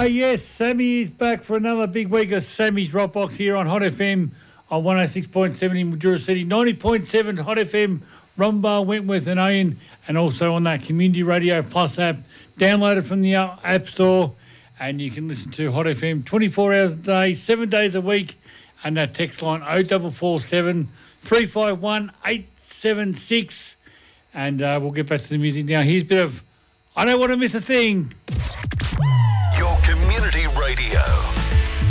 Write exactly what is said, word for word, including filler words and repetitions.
Ah, yes, Sammy is back for another big week of Sammy's Rock Box here on Hot F M on one oh six point seven in Mildura City, ninety point seven Hot F M, Rumbar, Wentworth and Oyen, and also on that Community Radio Plus app. Download it from the App Store, and you can listen to Hot F M twenty-four hours a day, seven days a week, and that text line oh four four seven, three five one, eight seven six. And uh, we'll get back to the music now. Here's a bit of I Don't Want to Miss a Thing.